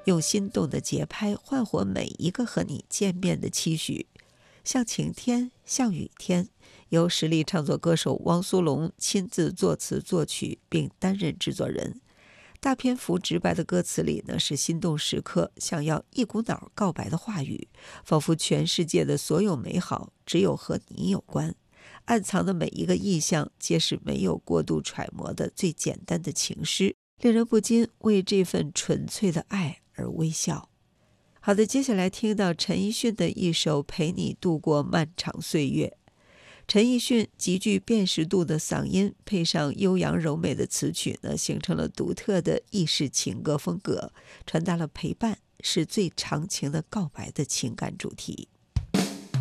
用心动的节拍唤活每一个和你见面的期许。像晴天，像雨天，由实力唱作歌手汪苏泷亲自作词作曲并担任制作人。大篇幅直白的歌词里呢，是心动时刻想要一股脑告白的话语，仿佛全世界的所有美好只有和你有关。暗藏的每一个意象皆是没有过度揣摩的最简单的情诗，令人不禁为这份纯粹的爱而微笑。好的，接下来听到陈奕迅的一首《陪你度过漫长岁月》。陈奕迅极具辨识度的嗓音配上悠扬柔美的词曲呢，形成了独特的意式情歌风格，传达了陪伴是最长情的告白的情感主题。